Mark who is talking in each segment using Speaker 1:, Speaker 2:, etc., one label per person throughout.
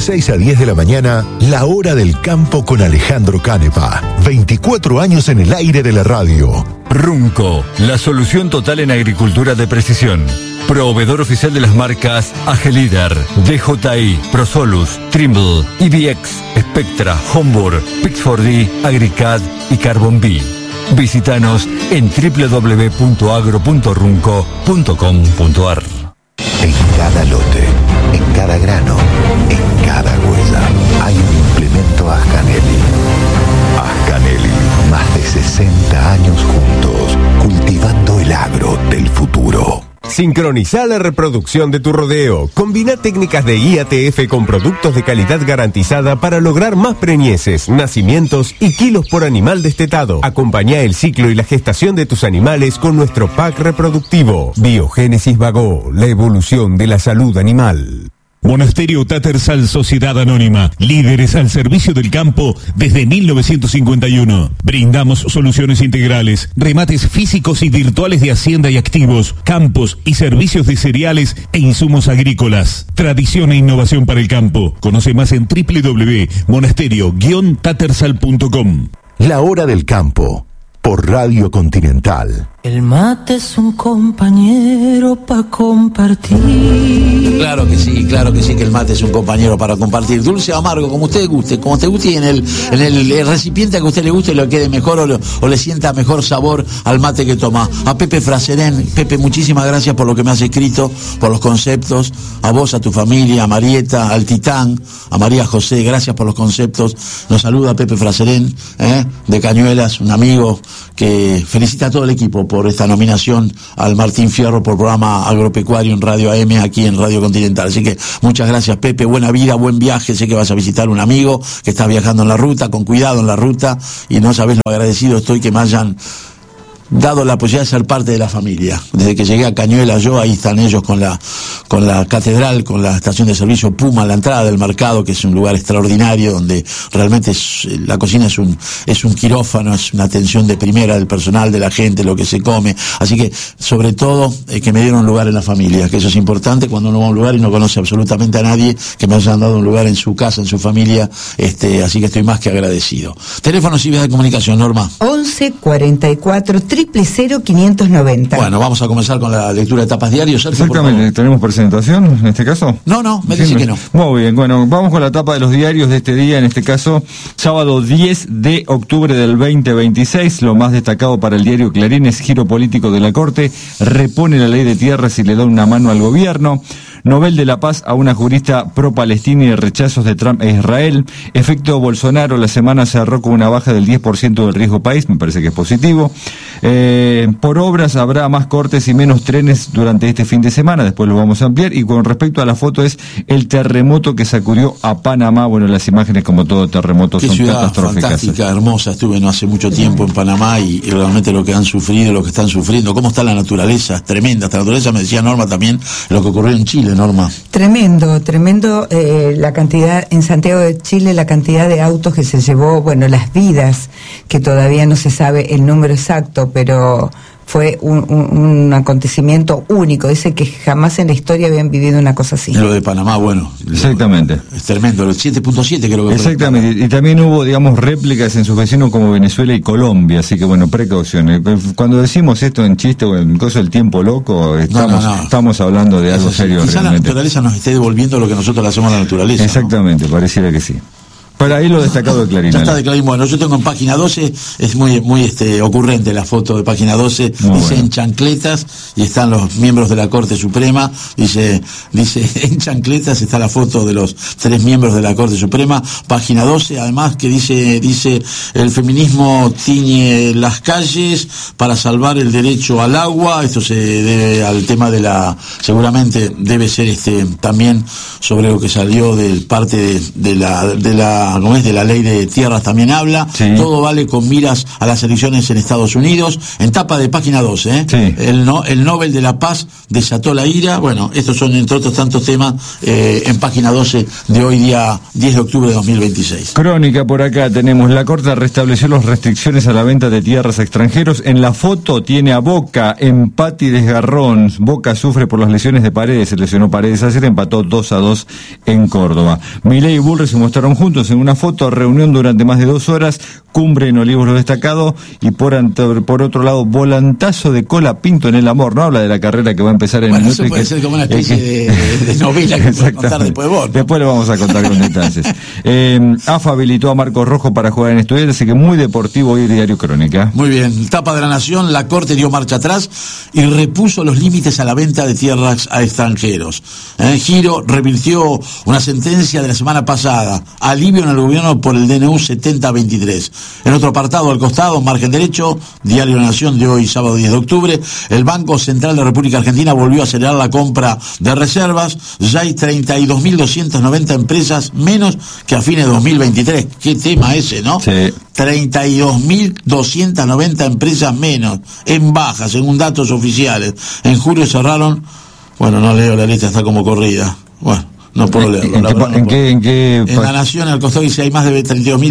Speaker 1: 6 a 10 de la mañana, La Hora del Campo con Alejandro Canepa. 24 años en el aire de la radio.
Speaker 2: Runco, la solución total en agricultura de precisión. Proveedor oficial de las marcas Agelíder, DJI, Prosolus, Trimble, EBX, Spectra, Homburg, Pix4D, Agricad y Carbon B. Visítanos en www.agro.runco.com.ar.
Speaker 1: En cada lote, en cada grano, en cada huella, hay un implemento Ascanelli. Ascanelli, más de 60 años juntos, cultivando el agro del futuro.
Speaker 3: Sincronizá la reproducción de tu rodeo. Combina técnicas de IATF con productos de calidad garantizada para lograr más preñeces, nacimientos y kilos por animal destetado. Acompañá el ciclo y la gestación de tus animales con nuestro pack reproductivo. Biogénesis Bagó, la evolución de la salud animal.
Speaker 4: Monasterio Tattersall Sociedad Anónima, líderes al servicio del campo desde 1951. Brindamos soluciones integrales, remates físicos y virtuales de hacienda y activos, campos y servicios de cereales e insumos agrícolas. Tradición e innovación para el campo. Conoce más en www.monasterio-tattersall.com.
Speaker 1: La Hora del Campo, por Radio Continental.
Speaker 5: El mate es un compañero para compartir.
Speaker 6: Claro que sí, que el mate es un compañero para compartir. Dulce o amargo, como usted guste, y en el recipiente que a usted le guste le quede mejor o le sienta mejor sabor al mate que toma. A Pepe Fraserén. Pepe, muchísimas gracias por lo que me has escrito, por los conceptos. A vos, a tu familia, a Marieta, al Titán, a María José, gracias por los conceptos. Nos saluda Pepe Fraserén, de Cañuelas, un amigo que felicita a todo el equipo por esta nominación al Martín Fierro por programa agropecuario en Radio AM, aquí en Radio Continental. Así que muchas gracias, Pepe, buena vida, buen viaje. Sé que vas a visitar un amigo que está viajando en la ruta, con cuidado en la ruta, y no sabés lo agradecido estoy que me hayan dado la posibilidad de ser parte de la familia. Desde que llegué a Cañuelas yo, ahí están ellos con la catedral, con la estación de servicio Puma, la entrada del mercado, que es un lugar extraordinario, donde realmente la cocina es un quirófano, es una atención de primera del personal, de la gente, lo que se come. Así que, sobre todo, que me dieron un lugar en la familia, que eso es importante cuando uno va a un lugar y no conoce absolutamente a nadie, que me hayan dado un lugar en su casa, en su familia, así que estoy más que agradecido. Teléfonos y vías de comunicación, Norma.
Speaker 7: 11 44 000 590.
Speaker 6: Bueno, vamos a comenzar con la lectura de tapas diarios. Sergio,
Speaker 8: exactamente, ¿tenemos presentación en este caso?
Speaker 6: No, me dice que no.
Speaker 8: Muy bien, bueno, vamos con la tapa de los diarios de este día, en este caso, sábado 10 de octubre del 2026. Lo más destacado para el diario Clarín es giro político de la Corte, repone la ley de tierras y le da una mano al gobierno. Nobel de la Paz a una jurista pro-palestina y rechazos de Trump e Israel. Efecto Bolsonaro, la semana cerró con una baja del 10% del riesgo país, me parece que es positivo. Por obras habrá más cortes y menos trenes durante este fin de semana, después lo vamos a ampliar. Y con respecto a la foto es el terremoto que sacudió a Panamá. Bueno, las imágenes, como todo terremoto, son catastróficas.
Speaker 6: Fantástica, hermosa, estuve no hace mucho tiempo en Panamá y realmente lo que han sufrido, lo que están sufriendo, cómo está la naturaleza, es tremenda esta naturaleza. Me decía Norma también lo que ocurrió en Chile, Norma.
Speaker 7: Tremendo, la cantidad, en Santiago de Chile, la cantidad de autos que se llevó, bueno, las vidas, que todavía no se sabe el número exacto, pero fue un acontecimiento único. Dice que jamás en la historia habían vivido una cosa así.
Speaker 6: Lo de Panamá, bueno.
Speaker 8: Exactamente.
Speaker 6: Es tremendo, el 7.7 creo que.
Speaker 8: Exactamente, y también hubo, digamos, réplicas en sus vecinos como Venezuela y Colombia, así que bueno, precauciones. Cuando decimos esto en chiste o en cosa del tiempo loco, estamos hablando de algo serio.
Speaker 6: Quizá realmente la naturaleza nos esté devolviendo lo que nosotros le hacemos a la naturaleza.
Speaker 8: Exactamente, ¿no? Pareciera que sí. Para ahí lo destacado de Clarín.
Speaker 6: Ya está de Clarín. Bueno, yo tengo en página 12, es muy ocurrente la foto de página 12, dice bueno, en chancletas, y están los miembros de la Corte Suprema, dice en chancletas, está la foto de los 3 miembros de la Corte Suprema, página 12, además que dice el feminismo tiñe las calles para salvar el derecho al agua. Esto se debe al tema seguramente debe ser también sobre lo que salió de parte de la de la ley de tierras también habla.
Speaker 8: Sí.
Speaker 6: Todo vale con miras a las elecciones en Estados Unidos. En tapa de página 12,
Speaker 8: Sí.
Speaker 6: el Nobel de la Paz desató la ira. Bueno, estos son entre otros tantos temas en página 12 de hoy día 10 de octubre de 2026.
Speaker 8: Crónica por acá tenemos, la Corte restableció las restricciones a la venta de tierras a extranjeros. En la foto tiene a Boca, empate y desgarrón. Boca sufre por las lesiones de Paredes, se lesionó Paredes ayer, empató 2-2 en Córdoba. Milei y Bullrich se mostraron juntos en una foto, reunión durante más de 2 horas, cumbre en Olivos lo destacado, y por otro lado, volantazo de Cola Pinto en el amor. No habla de la carrera que va a empezar en
Speaker 6: Bueno,
Speaker 8: minutos.
Speaker 6: eso puede ser como una especie de novela que puede contar después vos, ¿no?
Speaker 8: Después lo vamos a contar con detalles. AFA habilitó a Marcos Rojo para jugar en Estudiantes, así que muy deportivo hoy Diario Crónica.
Speaker 6: Muy bien, tapa de la Nación, la Corte dio marcha atrás y repuso los límites a la venta de tierras a extranjeros. Giro revirtió una sentencia de la semana pasada, alivio en el gobierno por el DNU 7023. En otro apartado al costado, margen derecho, Diario de la Nación de hoy, sábado 10 de octubre, el Banco Central de la República Argentina volvió a acelerar la compra de reservas, ya hay 32.290 empresas menos que a fines de 2023. Qué tema ese, ¿no?
Speaker 8: Sí.
Speaker 6: 32.290 empresas menos, en baja, según datos oficiales. En julio cerraron, bueno, no leo la lista, está como corrida. Bueno, no puedo leerlo. En La Nación, al costado dice hay más de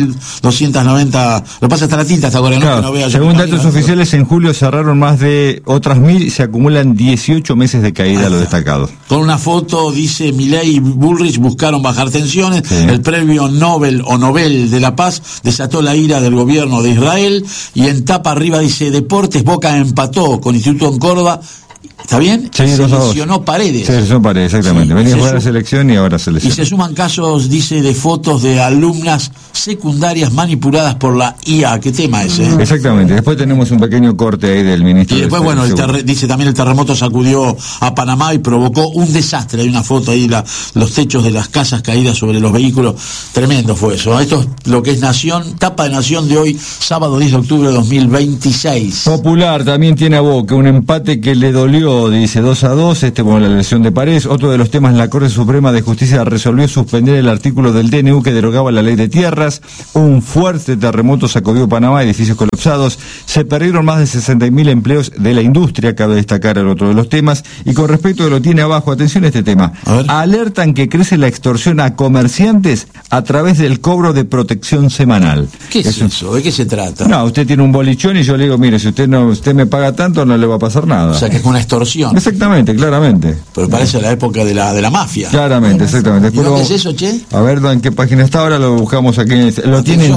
Speaker 6: 32.290. Lo pasa hasta la tinta hasta ahora,
Speaker 8: claro,
Speaker 6: ¿no? Que no vea,
Speaker 8: según datos oficiales, en julio cerraron más de otras 1.000 y se acumulan 18 meses de caída, lo destacado.
Speaker 6: Con una foto dice Milei y Bullrich buscaron bajar tensiones.
Speaker 8: Sí.
Speaker 6: El premio Nobel o Nobel de la Paz desató la ira del gobierno de Israel. Y en tapa arriba dice Deportes, Boca empató con Instituto en Córdoba. ¿Está bien?
Speaker 8: Sí,
Speaker 6: se lesionó Paredes.
Speaker 8: Se lesionó Paredes, exactamente.
Speaker 6: Sí,
Speaker 8: venía a jugar la selección y ahora se
Speaker 6: Y
Speaker 8: lesionó.
Speaker 6: se suman casos, dice, de fotos de alumnas secundarias manipuladas por la IA. ¿Qué tema es,
Speaker 8: Exactamente. Después tenemos un pequeño corte ahí del ministro.
Speaker 6: Y después, bueno, dice también el terremoto sacudió a Panamá y provocó un desastre. Hay una foto ahí, los techos de las casas caídas sobre los vehículos. Tremendo fue eso. Esto es lo que es Nación, tapa de Nación de hoy, sábado 10 de octubre de 2026.
Speaker 8: Popular también tiene a Boca un empate que le dolió, dice 2-2, por la lesión de Paredes. Otro de los temas, la Corte Suprema de Justicia resolvió suspender el artículo del DNU que derogaba la ley de tierras. Un fuerte terremoto sacudió Panamá, edificios colapsados. Se perdieron más de 60.000 empleos de la industria, cabe destacar el otro de los temas. Y con respecto a lo tiene abajo, atención a este tema. Alertan que crece la extorsión a comerciantes a través del cobro de protección semanal.
Speaker 6: ¿Qué es eso? ¿De qué se trata?
Speaker 8: No, usted tiene un bolichón y yo le digo, mire, si usted me paga tanto, no le va a pasar nada.
Speaker 6: O sea, que es una extorsión.
Speaker 8: Exactamente, claramente.
Speaker 6: Pero parece la época de la mafia.
Speaker 8: Claramente, exactamente.
Speaker 6: ¿Y dónde es eso, che?
Speaker 8: A ver, ¿en qué página está? Ahora lo buscamos aquí. Lo tienen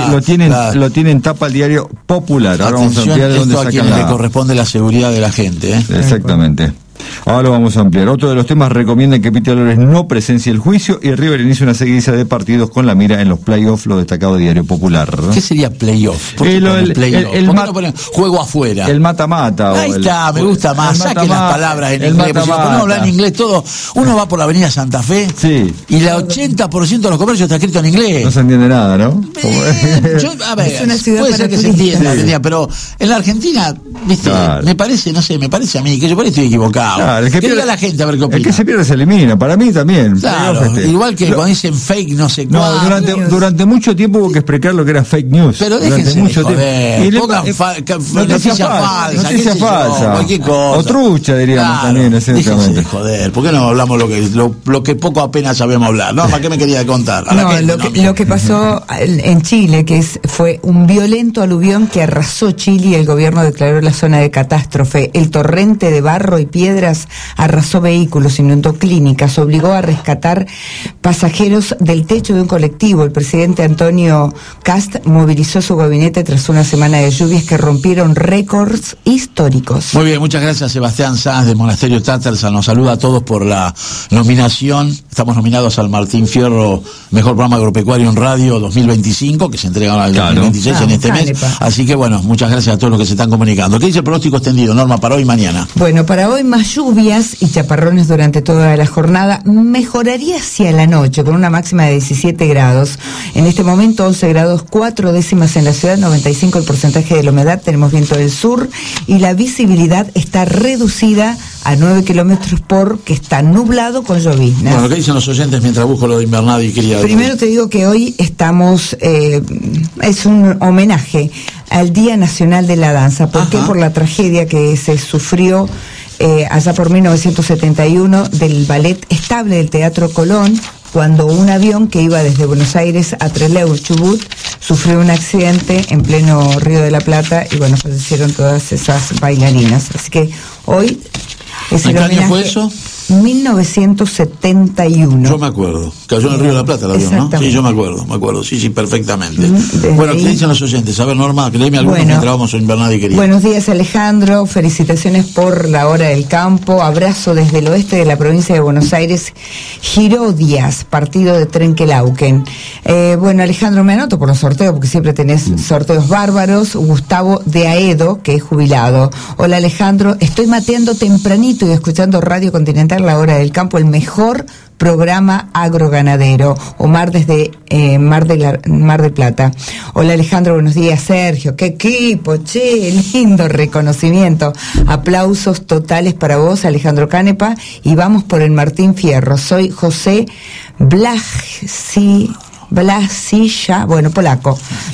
Speaker 8: en tapa el Diario Popular. Ahora vamos a ampliar de dónde
Speaker 6: esto a
Speaker 8: sacan
Speaker 6: quien le corresponde la seguridad de la gente,
Speaker 8: Exactamente. Ahora lo vamos a ampliar. Otro de los temas, recomiendan que Piti Álvarez no presencie el juicio y River inicia una seguidilla de partidos con la mira en los playoffs, lo destacado de Diario Popular.
Speaker 6: ¿Qué sería playoff? ¿Por qué no ponen juego afuera?
Speaker 8: El mata-mata.
Speaker 6: Ahí está, me gusta más. Saquen las palabras en inglés. Porque si nos ponemos a hablar en inglés todo, uno va por la avenida Santa Fe y el 80% de los comercios está escrito en inglés.
Speaker 8: No se entiende nada, ¿no?
Speaker 6: A ver, puede ser que se entienda, pero en la Argentina, viste, claro. me parece a mí, que yo por ahí estoy equivocado.
Speaker 8: Claro,
Speaker 6: que diga la gente a ver qué opina.
Speaker 8: El que se pierde se elimina, para mí también.
Speaker 6: Claro, igual que cuando dicen fake, no sé cuándo.
Speaker 8: Durante mucho tiempo hubo que explicar lo que era fake news.
Speaker 6: Pero déjense mucho tiempo. Pongan noticia falsa, cualquier cosa.
Speaker 8: O trucha, diríamos también, exactamente.
Speaker 6: Joder, ¿por qué no hablamos lo que poco apenas sabemos hablar? No, ¿para qué me quería contar?
Speaker 7: Lo que pasó en Chile, fue un violento aluvión que arrasó Chile y el gobierno declaró la zona de catástrofe. El torrente de barro y piedras arrasó vehículos, inundó clínicas, obligó a rescatar pasajeros del techo de un colectivo. El presidente Antonio Kast movilizó su gabinete tras una semana de lluvias que rompieron récords históricos.
Speaker 6: Muy bien, muchas gracias Sebastián Sanz del Monasterio Tattersalls. Nos saluda a todos por la nominación. Estamos nominados al Martín Fierro Mejor Programa Agropecuario en Radio 2025, que se entrega ahora el 2026 en este mes. Así que bueno, muchas gracias a todos los que se están comunicando. ¿Qué dice el pronóstico extendido, Norma, para hoy y mañana?
Speaker 7: Bueno, para hoy más lluvias y chaparrones durante toda la jornada. Mejoraría hacia la noche con una máxima de 17 grados. En este momento 11 grados 4 décimas en la ciudad, 95 el porcentaje de la humedad, tenemos viento del sur y la visibilidad está reducida a 9 kilómetros porque está nublado con lloviznas.
Speaker 6: Bueno, ¿qué dicen los oyentes mientras busco lo de Invernada y Cría?
Speaker 7: Primero te digo que hoy estamos, es un homenaje al Día Nacional de la Danza. ¿Por qué? Por la tragedia que se sufrió allá por 1971 del ballet estable del Teatro Colón, cuando un avión que iba desde Buenos Aires a Trelew, Chubut, sufrió un accidente en pleno Río de la Plata y bueno, fallecieron todas esas bailarinas. Así que hoy es el homenaje. ¿En qué año fue eso? 1971.
Speaker 6: Yo me acuerdo. Cayó en el Río de la Plata el avión, ¿no? Sí, yo me acuerdo. Sí, perfectamente. Bueno, ¿qué dicen los oyentes? A ver, Norma, léeme algunos mientras vamos a Invernada y Querida.
Speaker 7: Buenos días, Alejandro. Felicitaciones por la hora del campo. Abrazo desde el oeste de la provincia de Buenos Aires. Girodias, partido de Trenquelauquen. Bueno, Alejandro, me anoto por los sorteos, porque siempre tenés sorteos bárbaros. Gustavo de Aedo, que es jubilado. Hola, Alejandro. Estoy mateando tempranito y escuchando Radio Continental, la hora del campo, el mejor programa agroganadero. Omar desde Mar del Plata. Hola, Alejandro, buenos días. Sergio, qué equipo, che, lindo reconocimiento. Aplausos totales para vos, Alejandro Canepa, y vamos por el Martín Fierro. Soy José Blasilla, bueno, polaco,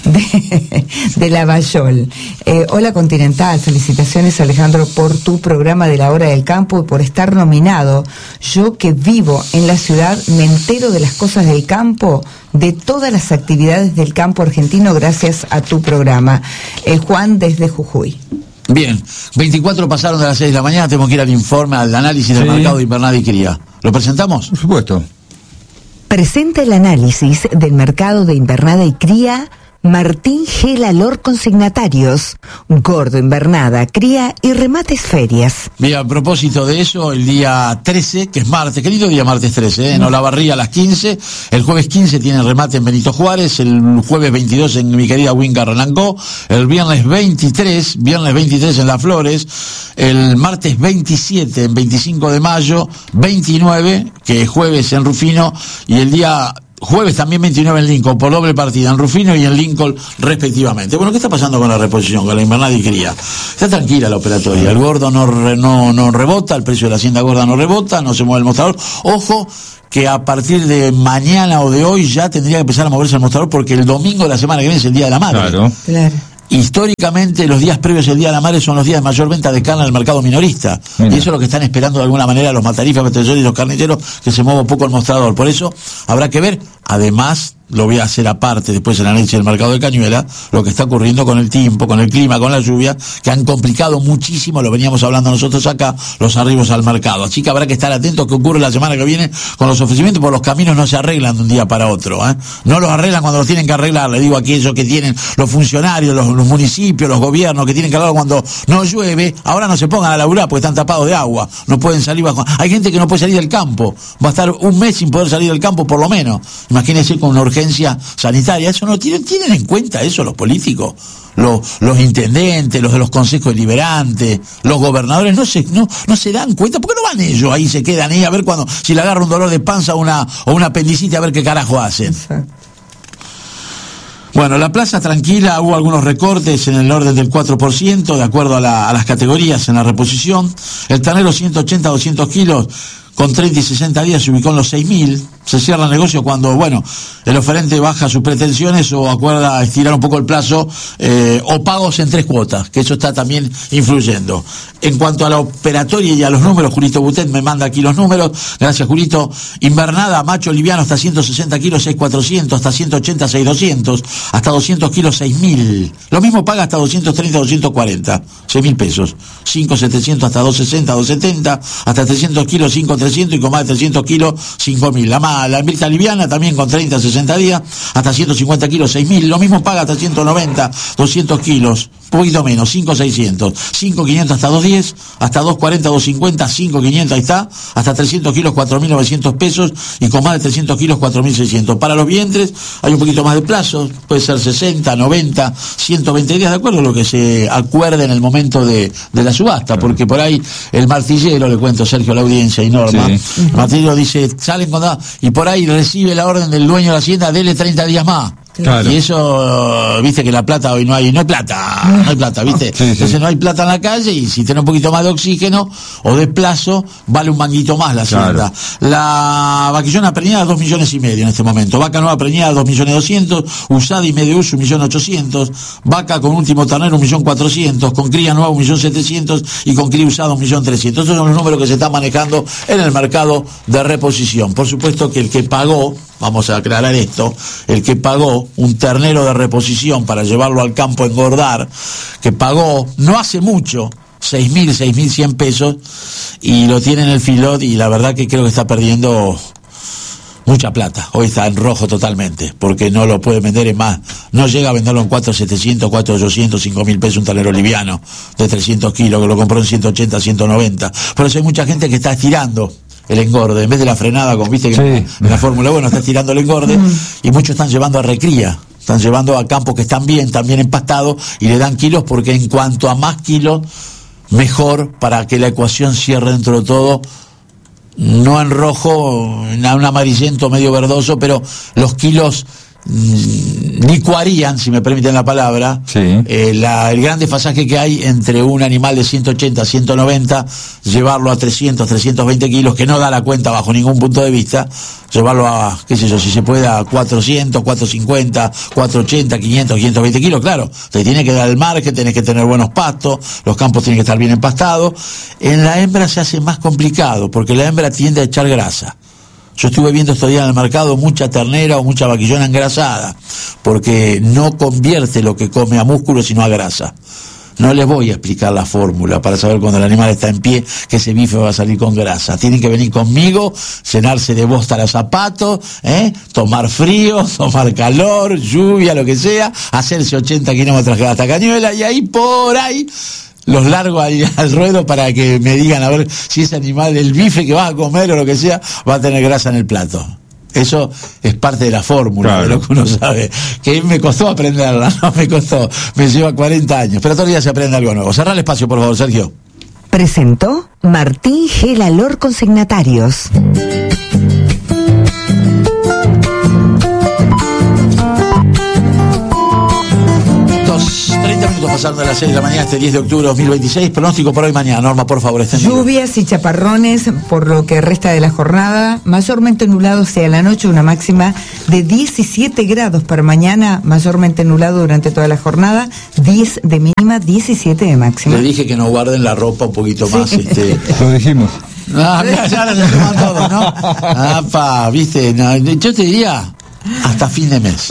Speaker 7: de Lavallol. Hola, Continental, felicitaciones, Alejandro, por tu programa de la hora del campo y por estar nominado. Yo que vivo en la ciudad me entero de las cosas del campo, de todas las actividades del campo argentino gracias a tu programa. Juan desde Jujuy.
Speaker 6: Bien, 24 pasaron de las 6 de la mañana, tenemos que ir al informe, al análisis del mercado de Invernada y Cría. ¿Lo presentamos?
Speaker 8: Por supuesto.
Speaker 9: Presenta el análisis del mercado de invernada y cría Martín G. Lalor, consignatarios, Gordo, Invernada, Cría y Remates Ferias.
Speaker 6: Bien, a propósito de eso, el día 13, que es martes, qué lindo día martes 13, en Olavarría a las 15, el jueves 15 tiene remate en Benito Juárez, el jueves 22 en mi querida Huinca Renancó, el viernes 23 en Las Flores, el martes 27 en 25 de mayo, 29, que es jueves en Rufino, y el día jueves también 29 en Lincoln, por doble partida en Rufino y en Lincoln respectivamente. Bueno, ¿qué está pasando con la reposición, con la invernada y cría? Está tranquila la operatoria, el gordo no rebota, el precio de la hacienda gorda no rebota, no se mueve el mostrador. Ojo que a partir de mañana o de hoy ya tendría que empezar a moverse el mostrador, porque el domingo de la semana que viene es el Día de la Madre.
Speaker 8: Claro.
Speaker 6: Históricamente los días previos al Día de la Madre son los días de mayor venta de carne en el mercado minorista. Mira. Y eso es lo que están esperando de alguna manera los matarifas, y los carniceros, que se mueva un poco el mostrador. Por eso habrá que ver, además, lo voy a hacer aparte después en el análisis del mercado de Cañuela, lo que está ocurriendo con el tiempo, con el clima, con la lluvia, que han complicado muchísimo, lo veníamos hablando nosotros acá, los arribos al mercado. Así que habrá que estar atentos a qué ocurre la semana que viene con los ofrecimientos, porque los caminos no se arreglan de un día para otro, ¿eh? No los arreglan cuando los tienen que arreglar, le digo a aquellos que tienen los funcionarios, los municipios, los gobiernos que tienen que arreglar cuando no llueve. Ahora no se pongan a laburar porque están tapados de agua, no pueden salir bajo. Hay gente que no puede salir del campo, va a estar un mes sin poder salir del campo por lo menos. Imagínense con una urgencia sanitaria. Eso no tienen en cuenta eso los políticos, los intendentes, los de los consejos deliberantes, los gobernadores no se dan cuenta. ¿Por qué no van ellos ahí, se quedan ahí a ver cuando, si le agarra un dolor de panza o una apendicitis, a ver qué carajo hacen? Exacto. Bueno, la plaza tranquila, hubo algunos recortes en el orden del 4%, de acuerdo a las categorías en la reposición. El ternero 180 a 200 kilos, con 30 y 60 días se ubicó en los 6.000. Se cierra el negocio cuando, bueno, el oferente baja sus pretensiones o acuerda estirar un poco el plazo, o pagos en 3 cuotas, que eso está también influyendo. En cuanto a la operatoria y a los números, Julito Butet me manda aquí los números. Gracias, Julito. Invernada, macho liviano hasta 160 kilos, 6.400, hasta 180, 6.200, hasta 200 kilos, 6.000. Lo mismo paga hasta 230, 240, 6.000 pesos. 5.700 hasta 2.60, 2.70, hasta 300 kilos, 5.300, y con más de 300 kilos, 5.000. La mirta liviana también con 30, 60 días, hasta 150 kilos, 6.000. Lo mismo paga hasta 190, 200 kilos, un poquito menos, 5.600, 5.500 hasta 2.10, hasta 2.40, 2.50, 5.500, ahí está, hasta 300 kilos, 4.900 pesos, y con más de 300 kilos, 4.600. Para los vientres hay un poquito más de plazo, puede ser 60, 90, 120 días, de acuerdo a lo que se acuerde en el momento de la subasta, porque por ahí el martillero, le cuento Sergio a la audiencia y Norma, el martillero dice, salen con y por ahí recibe la orden del dueño de la hacienda, dele 30 días más. Claro. Y eso, viste que la plata hoy no hay plata, viste. Entonces no hay plata en la calle, y si tiene un poquito más de oxígeno o de plazo, vale un manguito más la hacienda. La vaquillona preñada, 2,5 millones en este momento. Vaca nueva preñada, 2.200.000, usada y medio uso, 1.800.000. Vaca con último ternero, 1.400.000, con cría nueva, 1.700.000, y con cría usada, 1.300.000. Esos son los números que se están manejando en el mercado de reposición. Por supuesto que el que pagó, vamos a aclarar esto, el que pagó un ternero de reposición para llevarlo al campo a engordar, que pagó no hace mucho 6.100 pesos, y lo tiene en el filot, y la verdad que creo que está perdiendo mucha plata. Hoy está en rojo totalmente, porque no lo puede vender en más. No llega a venderlo en 4.700, 4.800, 5.000 pesos un ternero liviano de 300 kilos, que lo compró en 180, 190. Por eso hay mucha gente que está estirando el engorde, en vez de la frenada, como viste que en la Fórmula 1 está estirando el engorde, y muchos están llevando a recría, están llevando a campos que están bien empastados, y le dan kilos, porque en cuanto a más kilos, mejor, para que la ecuación cierre dentro de todo, no en rojo, en un amarillento medio verdoso, pero los kilos licuarían, si me permiten la palabra, el gran desfasaje que hay entre un animal de 180, 190, llevarlo a 300, 320 kilos, que no da la cuenta bajo ningún punto de vista, llevarlo a, qué sé yo, si se puede, a 400, 450, 480, 500, 520 kilos, claro, te tiene que dar el margen, tenés que tener buenos pastos, los campos tienen que estar bien empastados. En la hembra se hace más complicado, porque la hembra tiende a echar grasa. Yo estuve viendo estos días en el mercado mucha ternera o mucha vaquillona engrasada, porque no convierte lo que come a músculo, sino a grasa. No les voy a explicar la fórmula para saber cuando el animal está en pie que ese bife va a salir con grasa. Tienen que venir conmigo, llenarse de bosta los zapatos, tomar frío, tomar calor, lluvia, lo que sea, hacerse 80 kilómetros hasta Cañuela, y ahí por ahí los largo ahí al ruedo para que me digan a ver si ese animal, el bife que vas a comer o lo que sea, va a tener grasa en el plato. Eso es parte de la fórmula, de lo que uno sabe. Que me costó aprenderla, no me costó, me lleva 40 años, pero todos los días se aprende algo nuevo. Cerrá el espacio, por favor, Sergio.
Speaker 9: Presentó Martín Gelalor Consignatarios.
Speaker 6: 30 minutos pasando de las 6 de la mañana, este 10 de octubre de 2026. Pronóstico para hoy mañana, Norma, por favor, extendido.
Speaker 7: Lluvias y chaparrones por lo que resta de la jornada, mayormente nublado hacia la noche, una máxima de 17 grados para mañana, mayormente nublado durante toda la jornada, 10 de mínima, 17 de máxima.
Speaker 6: Le dije que no guarden la ropa un poquito más.
Speaker 8: Lo dijimos.
Speaker 6: Ya se toman todo, ¿no? Viste, no, yo te diría hasta fin de mes.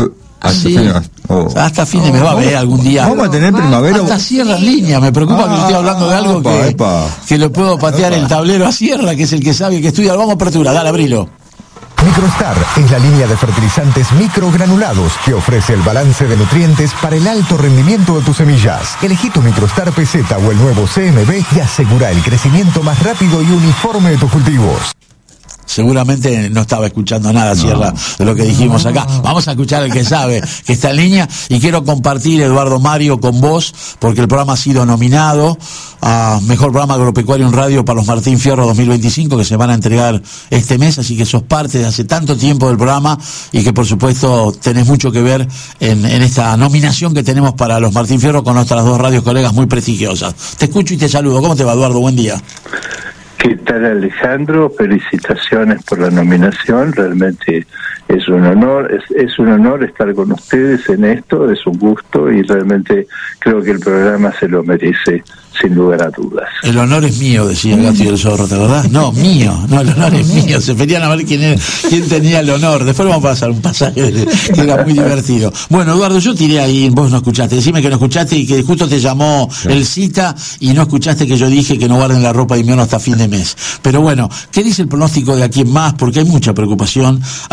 Speaker 6: Hasta fin de mes va a haber algún día.
Speaker 8: Vamos a tener primavera.
Speaker 6: Hasta Sierra en línea. Me preocupa que yo estoy hablando de algo que lo puedo patear el tablero a Sierra, que es el que sabe, que estudia. Vamos a apertura, dale, abrilo.
Speaker 1: Microstar es la línea de fertilizantes microgranulados que ofrece el balance de nutrientes para el alto rendimiento de tus semillas. Elegí tu Microstar PZ o el nuevo CMB y asegura el crecimiento más rápido y uniforme de tus cultivos.
Speaker 6: Seguramente no estaba escuchando nada, Sierra, de lo que dijimos acá. Vamos a escuchar al que sabe, que está en línea, y quiero compartir, Eduardo Mario, con vos, porque el programa ha sido nominado a Mejor Programa Agropecuario en Radio para los Martín Fierro 2025, que se van a entregar este mes, así que sos parte de hace tanto tiempo del programa, y que por supuesto tenés mucho que ver en esta nominación que tenemos para los Martín Fierro con nuestras dos radios colegas muy prestigiosas. Te escucho y te saludo. ¿Cómo te va, Eduardo? Buen día.
Speaker 10: ¿Qué tal, Alejandro? Felicitaciones por la nominación, realmente es un honor, es un honor estar con ustedes en esto, es un gusto y realmente creo que el programa se lo merece, sin lugar a dudas.
Speaker 6: El honor es mío, decía el Gato y el Zorro, ¿te acordás? No, mío, no, el honor es mío. Se pedían a ver quién tenía el honor. Después vamos a pasar un pasaje que era muy divertido. Bueno, Eduardo, yo tiré ahí, vos no escuchaste, decime que no escuchaste y que justo te llamó el Cita y no escuchaste que yo dije que no guarden la ropa de invierno hasta fin de mes. Pero bueno, ¿qué dice el pronóstico de aquí en más? Porque hay mucha preocupación. Hay lugares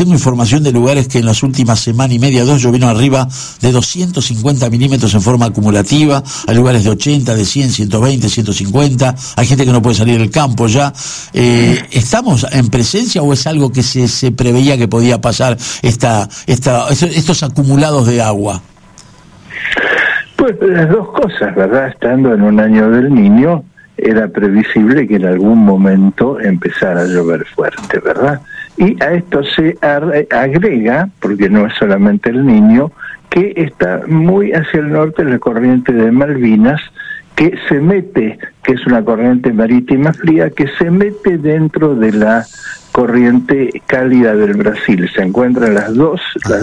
Speaker 6: tengo información de lugares que en las últimas semana y media, 2, llovieron arriba de 250 milímetros en forma acumulativa. Hay lugares de 80, de 100, 120, 150. Hay gente que no puede salir del campo ya. ¿Estamos en presencia o es algo que se preveía que podía pasar estos acumulados de agua?
Speaker 10: Pues las dos cosas, ¿verdad? Estando en un año del Niño, era previsible que en algún momento empezara a llover fuerte, ¿verdad? Y a esto se agrega, porque no es solamente el Niño, que está muy hacia el norte la corriente de Malvinas, que se mete, que es una corriente marítima fría, que se mete dentro de la corriente cálida del Brasil. Se encuentran las dos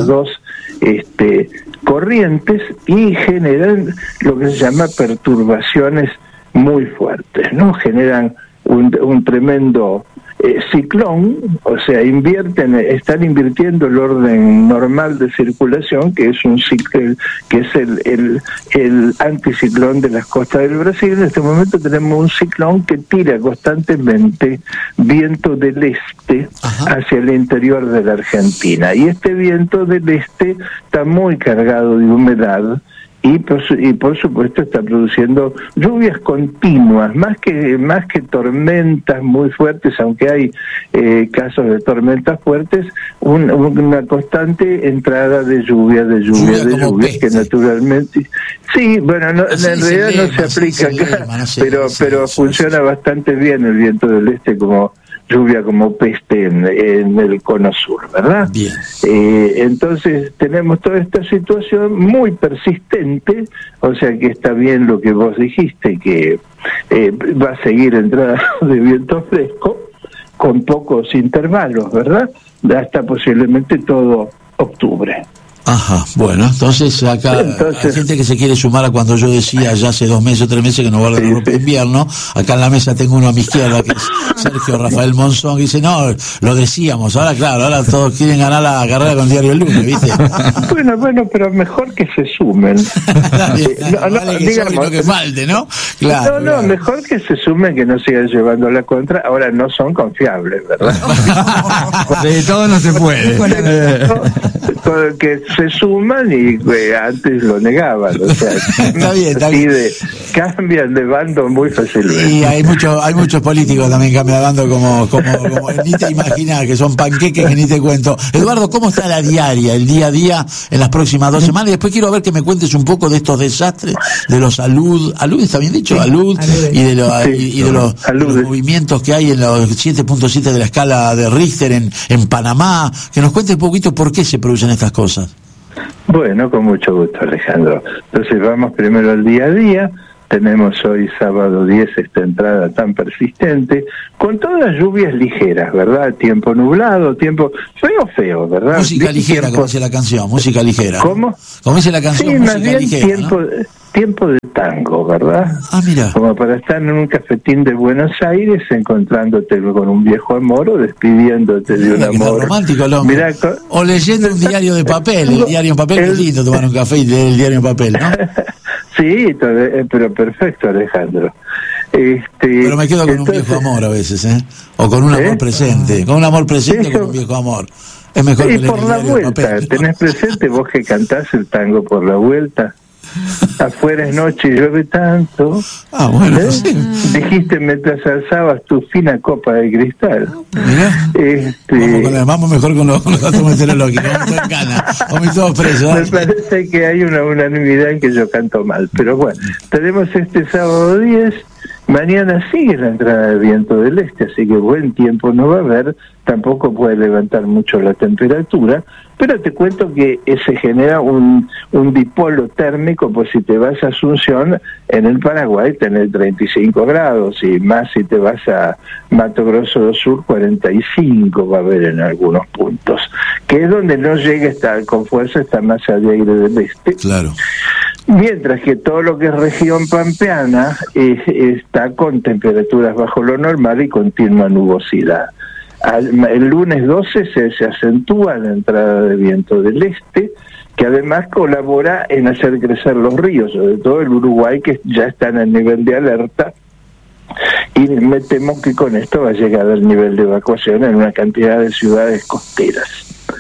Speaker 10: corrientes y generan lo que se llama perturbaciones muy fuertes, ¿no? Generan un tremendo ciclón, o sea, están invirtiendo el orden normal de circulación, que es un ciclo, que es el anticiclón de las costas del Brasil. En este momento tenemos un ciclón que tira constantemente viento del este hacia el interior de la Argentina, y este viento del este está muy cargado de humedad. Y por supuesto está produciendo lluvias continuas, más que tormentas muy fuertes, aunque hay casos de tormentas fuertes, una constante entrada de lluvia, que naturalmente sí, bueno, no, en realidad no se aplica acá, pero funciona bastante bien el viento del este como lluvia como peste en el cono sur, ¿verdad?
Speaker 6: Bien.
Speaker 10: Entonces tenemos toda esta situación muy persistente, o sea que está bien lo que vos dijiste, que va a seguir entrada de viento fresco con pocos intervalos, ¿verdad? Hasta posiblemente todo octubre.
Speaker 6: Ajá, bueno, entonces acá hay gente que se quiere sumar a cuando yo decía ya hace 2 meses o 3 meses que no guarda la ropa de invierno. Acá en la mesa tengo uno a mi izquierda que es Sergio Rafael Monzón, que dice, no, lo decíamos, ahora claro, ahora todos quieren ganar la carrera con el diario El Lunes, ¿viste?
Speaker 10: Bueno, pero mejor que se sumen.
Speaker 6: No que falte, ¿no? Claro,
Speaker 10: no, mejor que se sumen, que no sigan llevando la contra. Ahora no son confiables, ¿verdad?
Speaker 8: De todo no se puede.
Speaker 10: Que se suman y antes lo negaban, o sea,
Speaker 6: está bien.
Speaker 10: Cambian de bando muy fácilmente.
Speaker 6: Y hay muchos políticos también cambian de bando como ni te imaginas, que son panqueques que ni te cuento. Eduardo, ¿cómo está la diaria, el día a día en las próximas 2 semanas? Y después quiero ver que me cuentes un poco de estos desastres, de los alud, ¿está bien dicho? Alud, y de los movimientos que hay en los 7.7 de la escala de Richter en Panamá, que nos cuentes un poquito por qué se producen estas cosas.
Speaker 10: Bueno, con mucho gusto, Alejandro. Entonces vamos primero al día a día. Tenemos hoy sábado 10 esta entrada tan persistente, con todas lluvias ligeras, ¿verdad? Tiempo nublado, tiempo feo, ¿verdad?
Speaker 6: Música ligera, como dice la canción, música ligera.
Speaker 10: ¿Cómo?
Speaker 6: Como dice la canción,
Speaker 10: sí,
Speaker 6: música ligera,
Speaker 10: tiempo de tango, ¿verdad?
Speaker 6: Ah, mira.
Speaker 10: Como para estar en un cafetín de Buenos Aires, encontrándote con un viejo amor o despidiéndote de un amor.
Speaker 6: Romántico, mirá, o leyendo un diario de papel. El diario en papel es lindo tomar un café y leer el diario en papel, ¿no?
Speaker 10: Sí, pero perfecto, Alejandro.
Speaker 6: Pero me quedo con un viejo amor a veces, ¿eh? O con un amor presente. Con un amor presente, con un viejo amor. Es mejor que
Speaker 10: por la vuelta, ¿tenés presente vos que cantás el tango Por la Vuelta? Afuera es noche y llueve tanto.
Speaker 6: Bueno, sí.
Speaker 10: Dijiste mientras alzabas tu fina copa de cristal.
Speaker 6: Mirá. Vamos mejor con los datos meteorológicos. Vamos todos presos.
Speaker 10: Me parece que hay una unanimidad en que yo canto mal. Pero bueno, tenemos este sábado 10. Mañana sigue la entrada de viento del este, así que buen tiempo no va a haber, tampoco puede levantar mucho la temperatura, pero te cuento que se genera un dipolo térmico, pues si te vas a Asunción, en el Paraguay tenés 35 grados, y más si te vas a Mato Grosso do Sur, 45 va a haber en algunos puntos, que es donde no llega a estar con fuerza esta masa de aire del este.
Speaker 6: Claro.
Speaker 10: Mientras que todo lo que es región pampeana está con temperaturas bajo lo normal y continua nubosidad. El lunes 12 se acentúa la entrada de viento del este, que además colabora en hacer crecer los ríos, sobre todo el Uruguay, que ya está en el nivel de alerta, y me temo que con esto va a llegar al nivel de evacuación en una cantidad de ciudades costeras.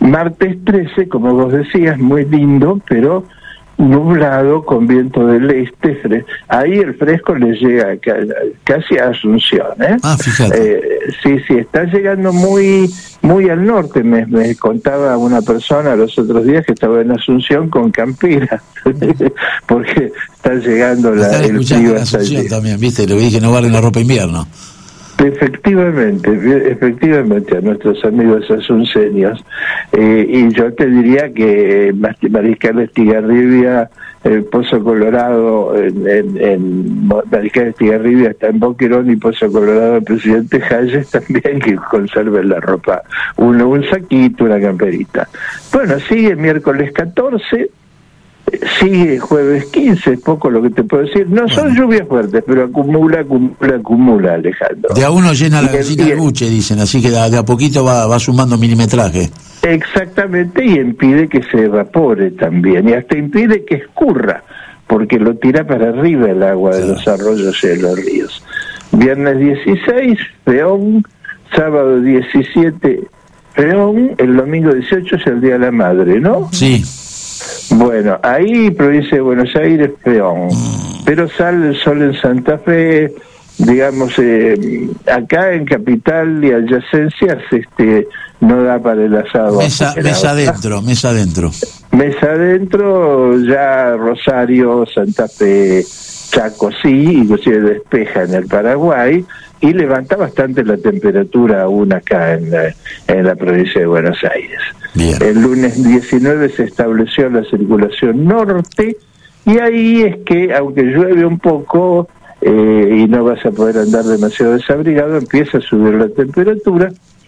Speaker 10: Martes 13, como vos decías, muy lindo, pero nublado con viento del este. Ahí el fresco le llega casi a Asunción, ¿eh?
Speaker 6: Fíjate.
Speaker 10: Sí, está llegando muy al norte. Me contaba una persona los otros días que estaba en Asunción con campera, porque está llegando el frío
Speaker 6: en Asunción también, ¿viste? Le dije que no vale la ropa invierno.
Speaker 10: Efectivamente, a nuestros amigos asunceños. Y yo te diría que Mariscal Estigarribia, Pozo Colorado, en Mariscal Estigarribia está en Boquerón, y Pozo Colorado el presidente Hayes también, que conserven la ropa, un saquito, una camperita. Bueno, sigue miércoles 14, sigue jueves 15, es poco lo que te puedo decir. No son lluvias fuertes, pero acumula, Alejandro.
Speaker 6: De a uno llena la gallina de buche, dicen, así que de a poquito va sumando milimetraje.
Speaker 10: Exactamente, y impide que se evapore también, y hasta impide que escurra, porque lo tira para arriba el agua de los arroyos y de los ríos. Viernes 16, Peón, sábado 17, Peón, el domingo 18 es el Día de la Madre, ¿no?
Speaker 6: Sí.
Speaker 10: Bueno, ahí provincia de Buenos Aires, Peón, pero sale el sol en Santa Fe, digamos, acá en Capital y adyacencias, no da para el asado.
Speaker 6: Mesa adentro.
Speaker 10: Mesa adentro, ya Rosario, Santa Fe, Chaco sí, inclusive despeja en el Paraguay, y levanta bastante la temperatura aún acá en la provincia de Buenos Aires.
Speaker 6: Bien.
Speaker 10: El lunes 19 se estableció la circulación norte, y ahí es que, aunque llueve un poco y no vas a poder andar demasiado desabrigado, empieza a subir la temperatura.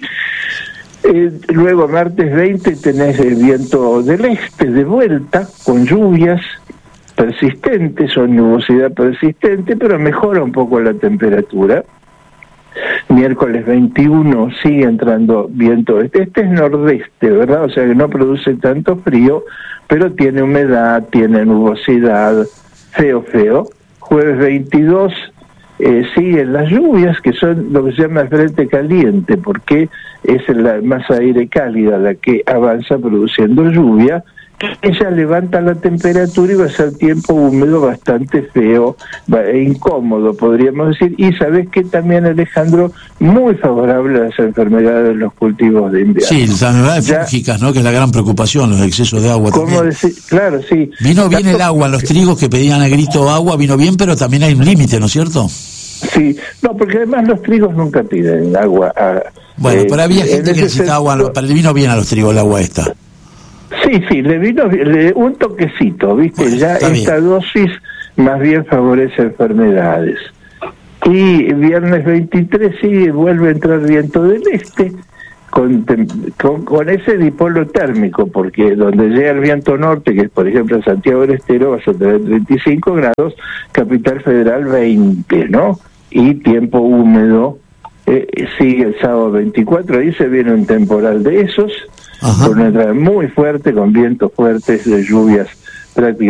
Speaker 10: Luego, martes 20, tenés el viento del este de vuelta, con lluvias persistentes o nubosidad persistente, pero mejora un poco la temperatura. Miércoles 21 sigue entrando viento este es nordeste, ¿verdad? O sea que no produce tanto frío, pero tiene humedad, tiene nubosidad, feo. Jueves 22 siguen las lluvias, que son lo que se llama frente caliente, porque es la masa de aire cálida la que avanza produciendo lluvia. Ella levanta la temperatura y va a ser tiempo húmedo bastante feo, incómodo, podríamos decir. Y sabes que también, Alejandro, muy favorable a las enfermedades de los cultivos de invierno.
Speaker 6: Sí, las enfermedades fúngicas, ¿no? Que es la gran preocupación, los excesos de agua.
Speaker 10: ¿Cómo decir? Claro, sí.
Speaker 6: Vino bien el agua, los trigos que pedían a grito agua, vino bien, pero también hay un límite, ¿no es cierto?
Speaker 10: Sí, no, porque además los trigos nunca piden agua.
Speaker 6: Bueno, pero había gente que necesitaba agua, le vino bien a los trigos el agua esta.
Speaker 10: Sí, le vino un toquecito, ¿viste? Bueno, ya esta dosis más bien favorece enfermedades. Y viernes 23 vuelve a entrar viento del este, con ese dipolo térmico, porque donde llega el viento norte, que es por ejemplo en Santiago del Estero, vas a tener 35 grados, Capital Federal 20, ¿no? Y tiempo húmedo, sigue el sábado 24, ahí se viene un temporal de esos, con una entrada muy fuerte, con vientos fuertes de lluvias prácticamente